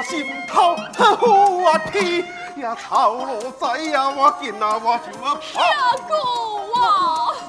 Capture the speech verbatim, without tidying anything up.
心头好啊天呀，草落在呀，我见啊我就要大哥啊！